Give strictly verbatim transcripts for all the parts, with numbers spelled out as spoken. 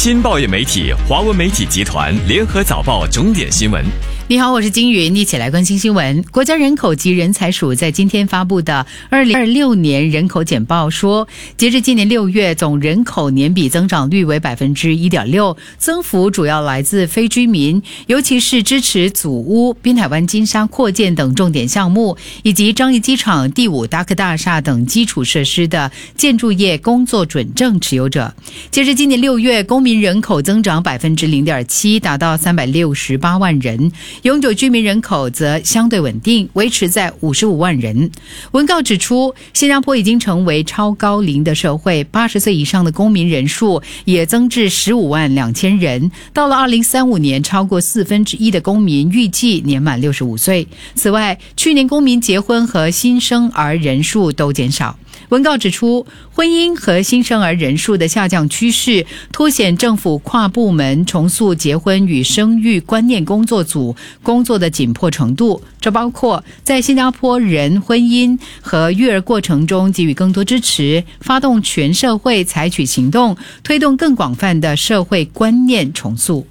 新报业媒体华文媒体集团联合早报重点新闻。 你好，我是金云，一起来关心新闻。国家人口及人才署在今天发布的二零二六年人口简报说，截至今年六月，总人口年比增长率为 百分之一点六， 增幅主要来自非居民，尤其是支持祖屋、滨海湾金沙扩建等重点项目，以及樟宜机场、第五达科大厦等基础设施的建筑业工作准证持有者。截至今年六月，公民人口增长 百分之零点七， 达到三百六十八万人，永久居民人口则相对稳定，维持在五十五万人。文告指出，新加坡已经成为超高龄的社会，八十岁以上的公民人数也增至十五万两千人。到了二零三五年，超过四分之一的公民预计年满六十五岁。此外，去年公民结婚和新生儿人数都减少。文告指出，婚姻和新生儿人数的下降趋势凸显政府跨部门重塑结婚与生育观念工作组工作的紧迫程度，这包括在新加坡人婚姻和育儿过程中给予更多支持，发动全社会采取行动，推动更广泛的社会观念重塑。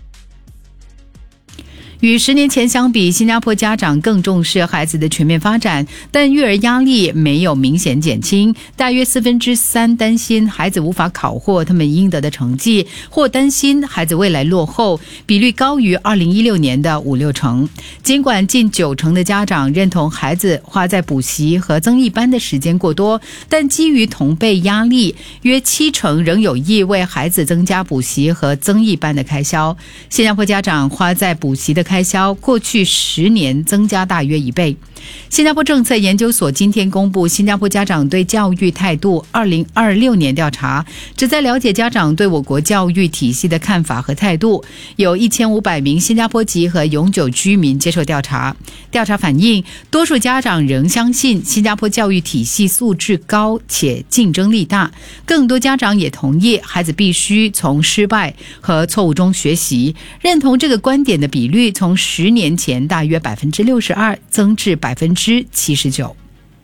与十年前相比，新加坡家长更重视孩子的全面发展，但育儿压力没有明显减轻。大约四分之三担心孩子无法考获他们应得的成绩，或担心孩子未来落后，比率高于二零一六年的五六成。尽管近九成的家长认同孩子花在补习和增益班的时间过多，但基于同辈压力，约七成仍有意为孩子增加补习和增益班的开销。新加坡家长花在补习的开销过去十年增加大约一倍。新加坡政策研究所今天公布新加坡家长对教育态度二零二六年调查，旨在了解家长对我国教育体系的看法和态度。有一千五百名新加坡籍和永久居民接受调查。调查反映，多数家长仍相信新加坡教育体系素质高且竞争力大，更多家长也同意孩子必须从失败和错误中学习。认同这个观点的比率从十年前大约 百分之六十二 增至 百分之七十九。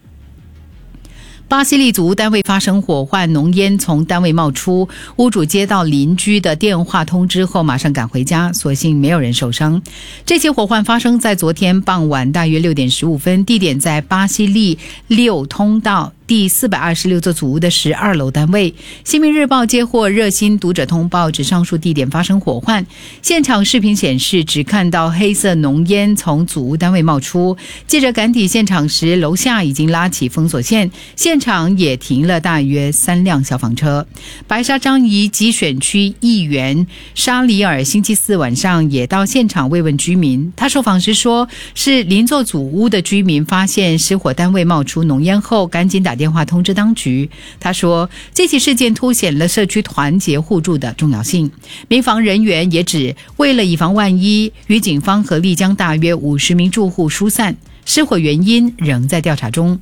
巴西利祖屋单位发生火患，浓烟从单位冒出，屋主接到邻居的电话通知后马上赶回家，所幸没有人受伤。这起火患发生在昨天傍晚大约六点十五分，地点在巴西利六通道第四百二十六座祖屋的十二楼单位。新民日报接获热心读者通报，指上述地点发生火患。现场视频显示，只看到黑色浓烟从祖屋单位冒出。记者赶抵现场时，楼下已经拉起封锁线，现场也停了大约三辆消防车。白沙樟宜集选区议员沙里尔星期四晚上也到现场慰问居民。他受访时说，是邻座祖屋的居民发现失火单位冒出浓烟后，赶紧打电话通知当局。他说，这起事件凸显了社区团结互助的重要性。民防人员也指，为了以防万一，与警方合力将大约五十名住户疏散。失火原因仍在调查中。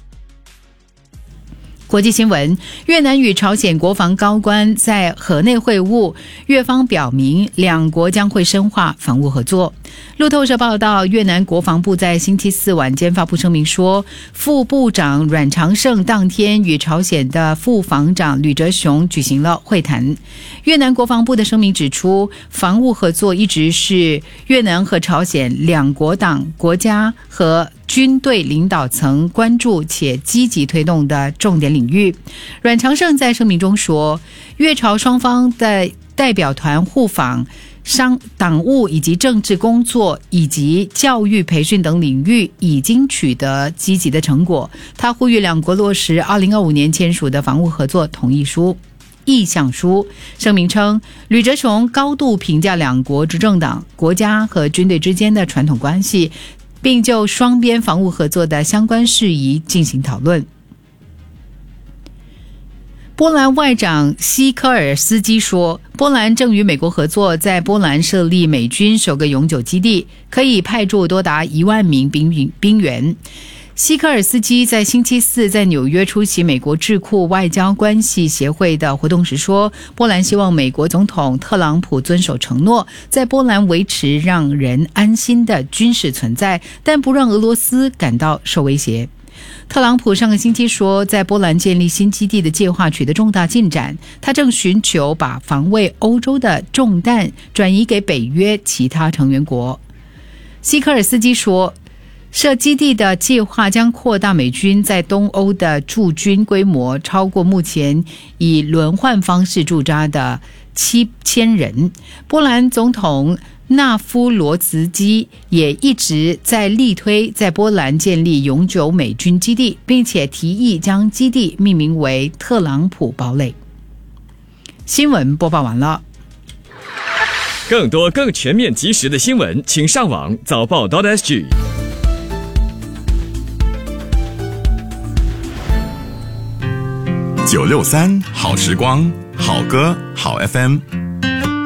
国际新闻，越南与朝鲜国防高官在河内会晤，越方表明两国将会深化防务合作。路透社报道，越南国防部在星期四晚间发布声明说，副部长阮长胜当天与朝鲜的副防长吕哲雄举行了会谈。越南国防部的声明指出，防务合作一直是越南和朝鲜两国党、国家和军队领导层关注且积极推动的重点领域。阮长胜在声明中说，越朝双方的代表团互访商党务以及政治工作以及教育培训等领域已经取得积极的成果。他呼吁两国落实二零二五年签署的防务合作同意书意向书。声明称，吕哲雄高度评价两国执政党、国家和军队之间的传统关系，并就双边防务合作的相关事宜进行讨论。波兰外长西科尔斯基说，波兰正与美国合作，在波兰设立美军首个永久基地，可以派驻多达一万名兵兵员。西科尔斯基在星期四在纽约出席美国智库外交关系协会的活动时说，波兰希望美国总统特朗普遵守承诺，在波兰维持让人安心的军事存在，但不让俄罗斯感到受威胁。 特朗普上个星期说，在波兰建立新基地的计划取得重大进展，他正寻求把防卫欧洲的重担转移给北约其他成员国。西科尔斯基说，设基地的计划将扩大美军在东欧的驻军规模，超过目前以轮换方式驻扎的七千人。波兰总统纳夫罗茨基也一直在力推在波兰建立永久美军基地，并且提议将基地命名为特朗普堡垒。新闻播报完了。 更多更全面及时的新闻，请上网早报 .sg。 九六三好时光，好歌好 F M。